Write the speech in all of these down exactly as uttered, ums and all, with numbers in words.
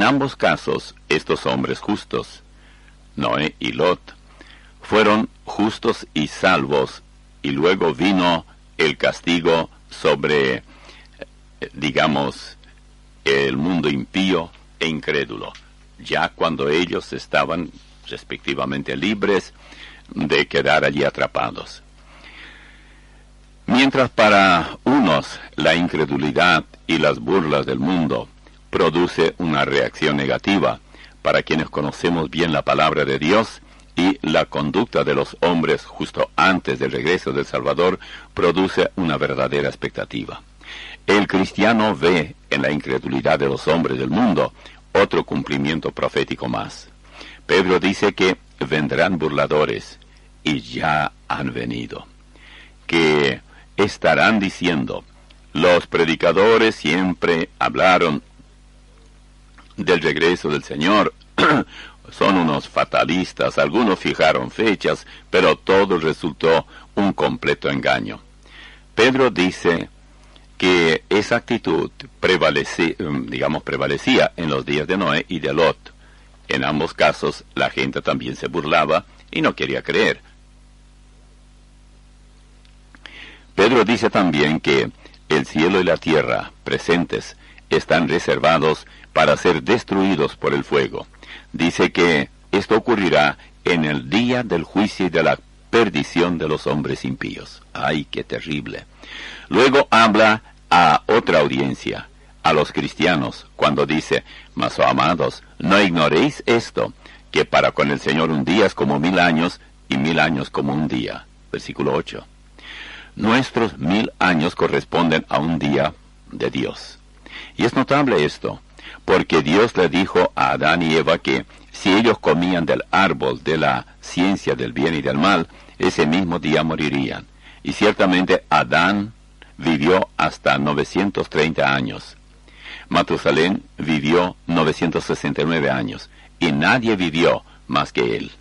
En ambos casos, estos hombres justos, Noé y Lot, fueron justos y salvos, y luego vino el castigo sobre, digamos, el mundo impío e incrédulo, ya cuando ellos estaban respectivamente libres de quedar allí atrapados. Mientras para unos la incredulidad y las burlas del mundo produce una reacción negativa, para quienes conocemos bien la palabra de Dios y la conducta de los hombres justo antes del regreso del Salvador produce una verdadera expectativa. El cristiano ve en la incredulidad de los hombres del mundo otro cumplimiento profético más. Pedro dice que vendrán burladores, y ya han venido, que estarán diciendo: los predicadores siempre hablaron del regreso del Señor, son unos fatalistas, algunos fijaron fechas, pero todo resultó un completo engaño. Pedro dice que esa actitud prevalece, digamos, prevalecía en los días de Noé y de Lot. En ambos casos, la gente también se burlaba y no quería creer. Pedro dice también que el cielo y la tierra presentes están reservados para ser destruidos por el fuego. Dice que esto ocurrirá en el día del juicio y de la perdición de los hombres impíos. ¡Ay, qué terrible! Luego habla a otra audiencia, a los cristianos, cuando dice: mas, oh amados, no ignoréis esto, que para con el Señor un día es como mil años, y mil años como un día. Versículo ocho. Nuestros mil años corresponden a un día de Dios. Y es notable esto, porque Dios le dijo a Adán y Eva que si ellos comían del árbol de la ciencia del bien y del mal, ese mismo día morirían. Y ciertamente Adán vivió hasta novecientos treinta años. Matusalén vivió novecientos sesenta y nueve años, y nadie vivió más que él.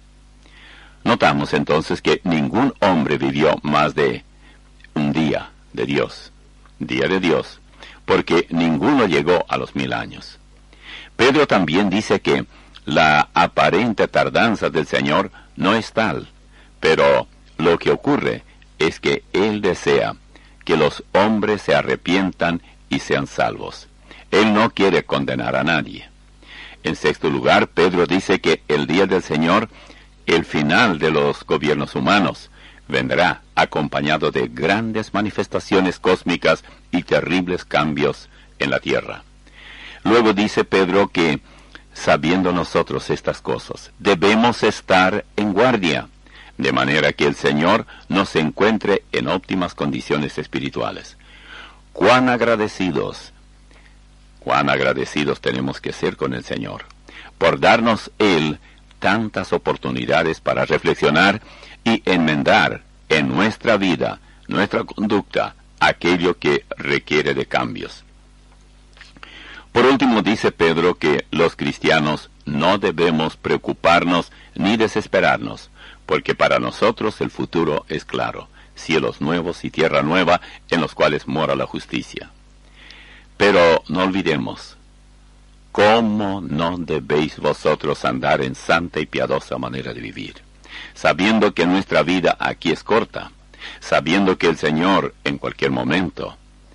Notamos entonces que ningún hombre vivió más de un día de Dios, día de Dios, porque ninguno llegó a los mil años. Pedro también dice que la aparente tardanza del Señor no es tal, pero lo que ocurre es que Él desea que los hombres se arrepientan y sean salvos. Él no quiere condenar a nadie. En sexto lugar, Pedro dice que el día del Señor, el final de los gobiernos humanos, vendrá acompañado de grandes manifestaciones cósmicas y terribles cambios en la tierra. Luego dice Pedro que, sabiendo nosotros estas cosas, debemos estar en guardia, de manera que el Señor nos encuentre en óptimas condiciones espirituales. Cuán agradecidos, cuán agradecidos tenemos que ser con el Señor, por darnos Él tantas oportunidades para reflexionar y enmendar en nuestra vida, nuestra conducta, aquello que requiere de cambios. Por último, dice Pedro que los cristianos no debemos preocuparnos ni desesperarnos, porque para nosotros el futuro es claro, cielos nuevos y tierra nueva en los cuales mora la justicia. Pero no olvidemos, ¿cómo no debéis vosotros andar en santa y piadosa manera de vivir? Sabiendo que nuestra vida aquí es corta, sabiendo que el Señor en cualquier momento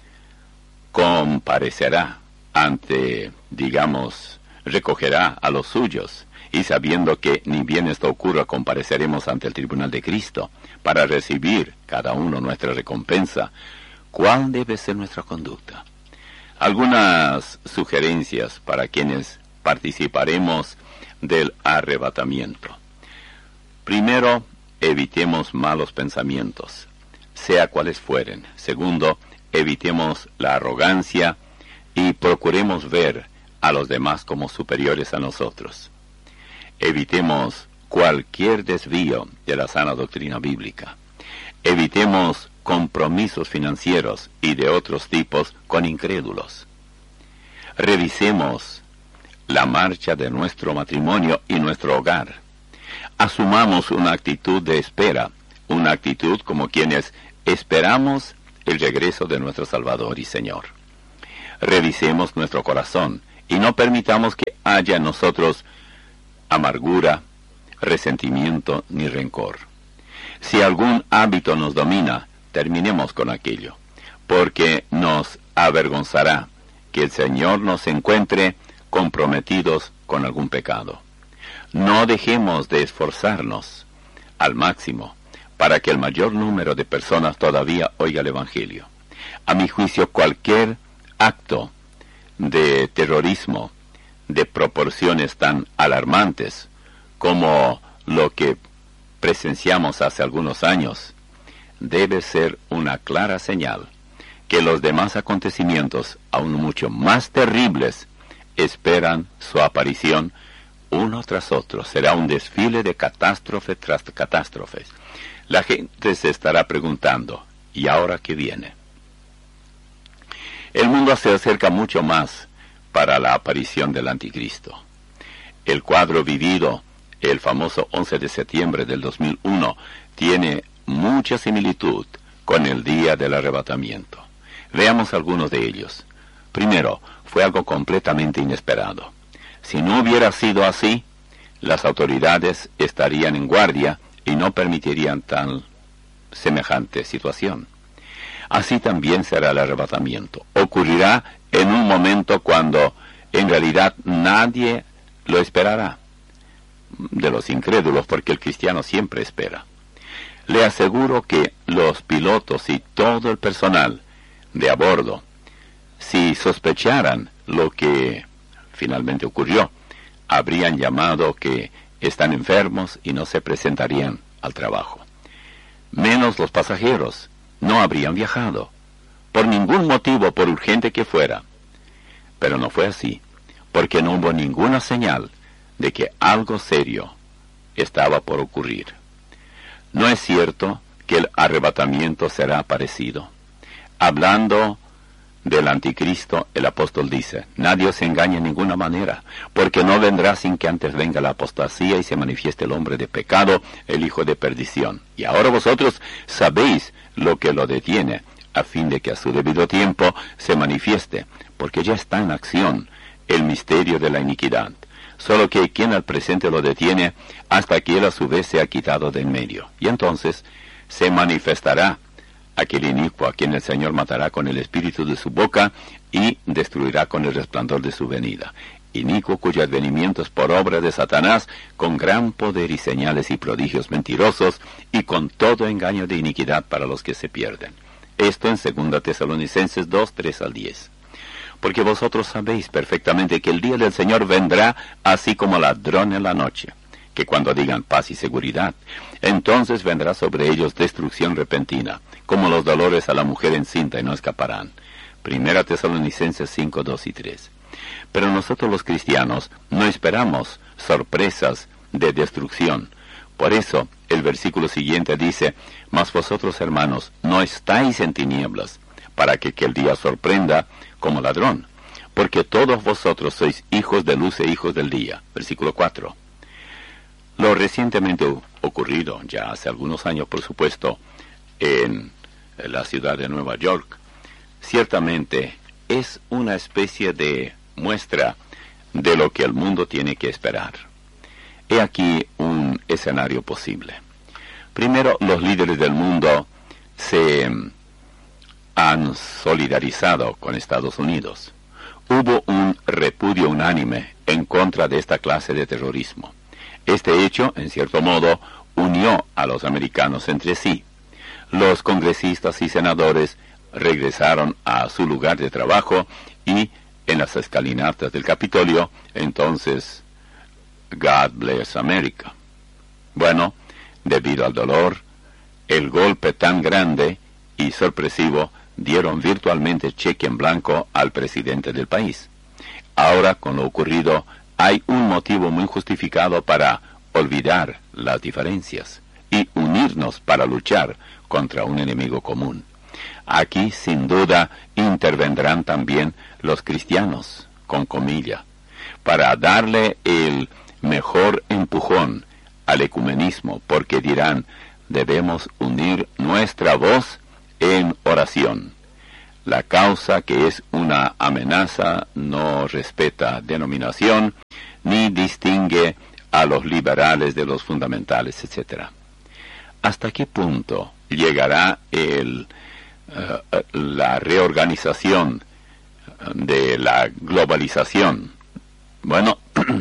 comparecerá ante, digamos, recogerá a los suyos, y sabiendo que ni bien esto ocurra compareceremos ante el tribunal de Cristo para recibir cada uno nuestra recompensa, ¿cuál debe ser nuestra conducta? Algunas sugerencias para quienes participaremos del arrebatamiento. Primero, evitemos malos pensamientos, sea cuales fueren. Segundo, evitemos la arrogancia y procuremos ver a los demás como superiores a nosotros. Evitemos cualquier desvío de la sana doctrina bíblica. Evitemos compromisos financieros y de otros tipos con incrédulos. Revisemos la marcha de nuestro matrimonio y nuestro hogar. Asumamos una actitud de espera, una actitud como quienes esperamos el regreso de nuestro Salvador y Señor. Revisemos nuestro corazón y no permitamos que haya en nosotros amargura, resentimiento ni rencor. Si algún hábito nos domina, terminemos con aquello, porque nos avergonzará que el Señor nos encuentre comprometidos con algún pecado. No dejemos de esforzarnos al máximo para que el mayor número de personas todavía oiga el Evangelio. A mi juicio, cualquier acto de terrorismo de proporciones tan alarmantes como lo que presenciamos hace algunos años debe ser una clara señal que los demás acontecimientos, aún mucho más terribles, esperan su aparición uno tras otro. Será un desfile de catástrofe tras catástrofes. La gente se estará preguntando, ¿y ahora qué viene? El mundo se acerca mucho más para la aparición del anticristo. El cuadro vivido, el famoso once de septiembre del dos mil uno, tiene mucha similitud con el día del arrebatamiento. Veamos algunos de ellos. Primero, fue algo completamente inesperado. Si no hubiera sido así, las autoridades estarían en guardia y no permitirían tan semejante situación. Así también será el arrebatamiento. Ocurrirá en un momento cuando en realidad nadie lo esperará. De los incrédulos, porque el cristiano siempre espera. Le aseguro que los pilotos y todo el personal de a bordo, si sospecharan lo que finalmente ocurrió, habrían llamado que están enfermos y no se presentarían al trabajo. Menos los pasajeros, no habrían viajado, por ningún motivo, por urgente que fuera. Pero no fue así, porque no hubo ninguna señal de que algo serio estaba por ocurrir. No es cierto que el arrebatamiento será parecido. Hablando del anticristo, el apóstol dice, nadie os engañe en ninguna manera, porque no vendrá sin que antes venga la apostasía y se manifieste el hombre de pecado, el hijo de perdición. Y ahora vosotros sabéis lo que lo detiene, a fin de que a su debido tiempo se manifieste, porque ya está en acción el misterio de la iniquidad. Solo que quien al presente lo detiene hasta que él a su vez sea quitado de en medio. Y entonces se manifestará aquel inicuo a quien el Señor matará con el espíritu de su boca y destruirá con el resplandor de su venida. Inicuo cuyo advenimiento es por obra de Satanás, con gran poder y señales y prodigios mentirosos, y con todo engaño de iniquidad para los que se pierden. Esto en segunda Tesalonicenses dos, tres al diez. Porque vosotros sabéis perfectamente que el día del Señor vendrá así como ladrón en la noche, que cuando digan paz y seguridad, entonces vendrá sobre ellos destrucción repentina, como los dolores a la mujer encinta, y no escaparán. Primera Tesalonicenses cinco, dos y tres. Pero nosotros los cristianos no esperamos sorpresas de destrucción. Por eso el versículo siguiente dice, mas vosotros, hermanos, no estáis en tinieblas, para que aquel día sorprenda como ladrón, porque todos vosotros sois hijos de luz e hijos del día. Versículo cuatro. Lo recientemente ocurrido, ya hace algunos años por supuesto, en la ciudad de Nueva York, ciertamente es una especie de muestra de lo que el mundo tiene que esperar. He aquí un escenario posible. Primero, los líderes del mundo se han solidarizado con Estados Unidos. Hubo un repudio unánime en contra de esta clase de terrorismo. Este hecho, en cierto modo, unió a los americanos entre sí. Los congresistas y senadores regresaron a su lugar de trabajo y en las escalinatas del Capitolio, entonces, God bless America. Bueno, debido al dolor, el golpe tan grande y sorpresivo, dieron virtualmente cheque en blanco al presidente del país. Ahora, con lo ocurrido, hay un motivo muy justificado para olvidar las diferencias y unirnos para luchar contra un enemigo común. Aquí, sin duda, intervendrán también los cristianos, con comilla, para darle el mejor empujón al ecumenismo, porque dirán, debemos unir nuestra voz en oración. La causa, que es una amenaza, no respeta denominación, ni distingue a los liberales de los fundamentales, etcétera. ¿Hasta qué punto llegará el, uh, la reorganización de la globalización? Bueno,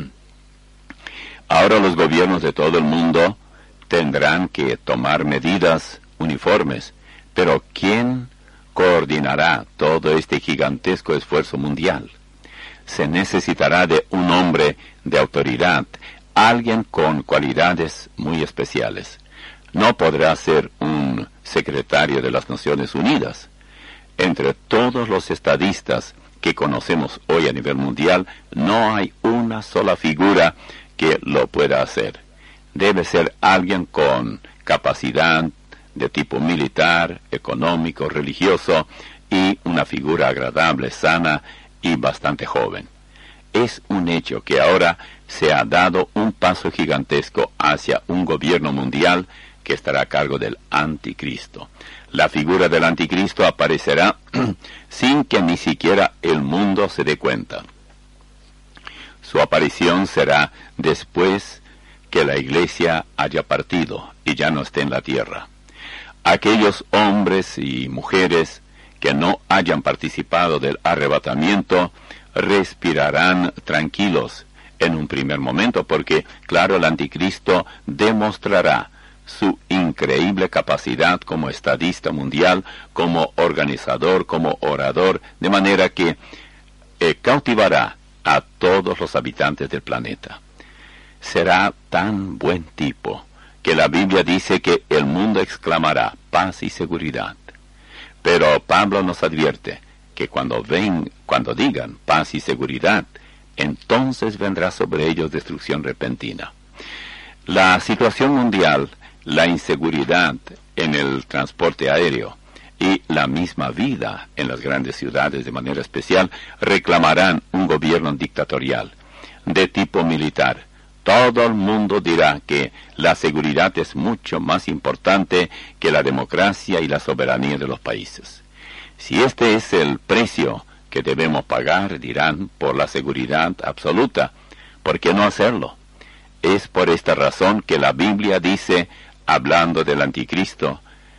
ahora los gobiernos de todo el mundo tendrán que tomar medidas uniformes, pero ¿quién coordinará todo este gigantesco esfuerzo mundial? Se necesitará de un hombre de autoridad, alguien con cualidades muy especiales. No podrá ser un secretario de las Naciones Unidas. Entre todos los estadistas que conocemos hoy a nivel mundial, no hay una sola figura que lo pueda hacer. Debe ser alguien con capacidad de tipo militar, económico, religioso, y una figura agradable, sana y bastante joven. Es un hecho que ahora se ha dado un paso gigantesco hacia un gobierno mundial que estará a cargo del anticristo. La figura del anticristo aparecerá sin que ni siquiera el mundo se dé cuenta. Su aparición será después que la iglesia haya partido y ya no esté en la tierra. Aquellos hombres y mujeres que no hayan participado del arrebatamiento respirarán tranquilos en un primer momento, porque, claro, el anticristo demostrará su increíble capacidad como estadista mundial, como organizador, como orador, de manera que eh, cautivará a todos los habitantes del planeta. Será tan buen tipo que la Biblia dice que el mundo exclamará paz y seguridad. Pero Pablo nos advierte que cuando ven, cuando digan paz y seguridad, entonces vendrá sobre ellos destrucción repentina. La situación mundial, la inseguridad en el transporte aéreo y la misma vida en las grandes ciudades de manera especial reclamarán un gobierno dictatorial de tipo militar. Todo el mundo dirá que la seguridad es mucho más importante que la democracia y la soberanía de los países. Si este es el precio que debemos pagar, dirán, por la seguridad absoluta, ¿por qué no hacerlo? Es por esta razón que la Biblia dice, hablando del anticristo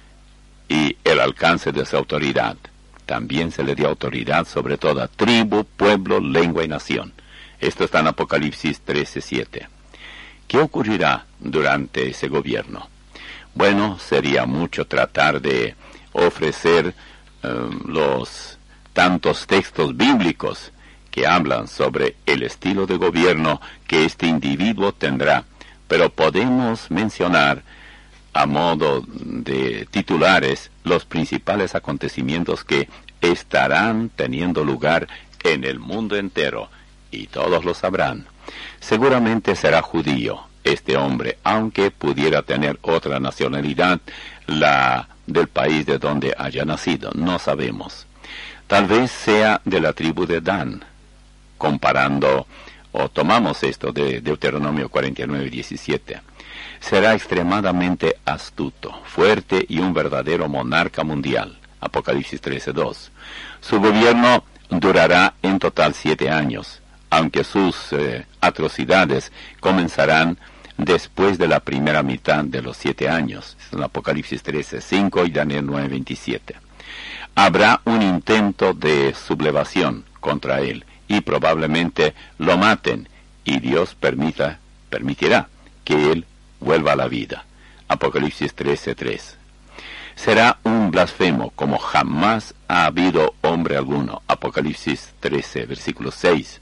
y el alcance de su autoridad, también se le dio autoridad sobre toda tribu, pueblo, lengua y nación. Esto está en Apocalipsis trece siete. ¿Qué ocurrirá durante ese gobierno? Bueno, sería mucho tratar de ofrecer um, los tantos textos bíblicos que hablan sobre el estilo de gobierno que este individuo tendrá, pero podemos mencionar a modo de titulares los principales acontecimientos que estarán teniendo lugar en el mundo entero, y todos lo sabrán. Seguramente será judío este hombre, aunque pudiera tener otra nacionalidad, la del país de donde haya nacido, no sabemos. Tal vez sea de la tribu de Dan, comparando, o tomamos esto de Deuteronomio cuarenta y nueve diecisiete. Será extremadamente astuto, fuerte y un verdadero monarca mundial. Apocalipsis trece dos. Su gobierno durará en total siete años, aunque sus eh, atrocidades comenzarán después de la primera mitad de los siete años. En Apocalipsis trece cinco y Daniel nueve veintisiete. Habrá un intento de sublevación contra él, y probablemente lo maten, y Dios permita, permitirá que él vuelva a la vida. Apocalipsis trece tres. Será un blasfemo como jamás ha habido hombre alguno. Apocalipsis trece, versículo seis.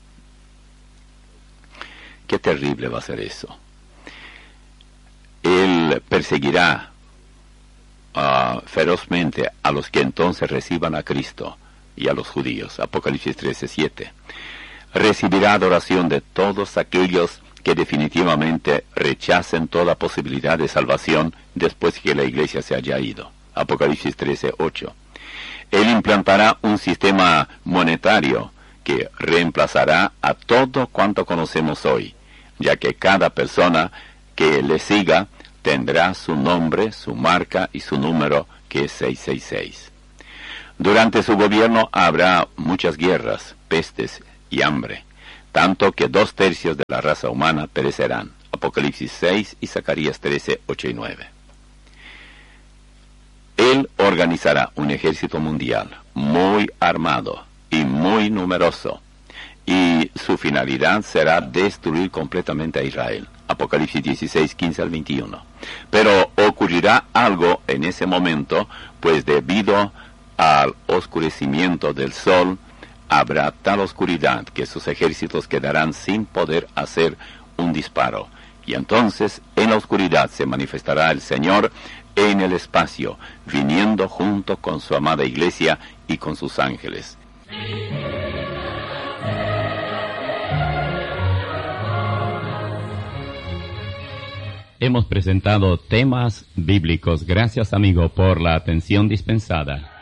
Qué terrible va a ser eso. Él perseguirá uh, ferozmente a los que entonces reciban a Cristo y a los judíos. Apocalipsis trece siete. Recibirá adoración de todos aquellos que definitivamente rechacen toda posibilidad de salvación después que la iglesia se haya ido. Apocalipsis trece ocho. Él implantará un sistema monetario que reemplazará a todo cuanto conocemos hoy, ya que cada persona que le siga tendrá su nombre, su marca y su número, que es seiscientos sesenta y seis. Durante su gobierno habrá muchas guerras, pestes y hambre, tanto que dos tercios de la raza humana perecerán. Apocalipsis seis y Zacarías trece, ocho y nueve. Él organizará un ejército mundial muy armado y muy numeroso, y su finalidad será destruir completamente a Israel. Apocalipsis dieciséis, quince al veintiuno. Pero ocurrirá algo en ese momento, pues debido al oscurecimiento del sol, habrá tal oscuridad que sus ejércitos quedarán sin poder hacer un disparo. Y entonces en la oscuridad se manifestará el Señor en el espacio, viniendo junto con su amada iglesia y con sus ángeles. Hemos presentado temas bíblicos. Gracias, amigo, por la atención dispensada.